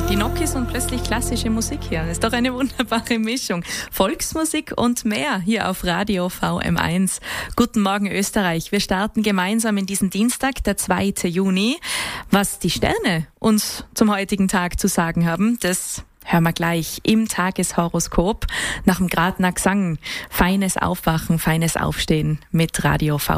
Die Nokis und plötzlich klassische Musik hier. Das ist doch eine wunderbare Mischung. Volksmusik und mehr hier auf Radio VM1. Guten Morgen Österreich. Wir starten gemeinsam in diesen Dienstag, der 2. Juni. Was die Sterne uns zum heutigen Tag zu sagen haben, das hören wir gleich im Tageshoroskop nach dem Gradner Gesang. Feines Aufwachen, feines Aufstehen mit Radio VM.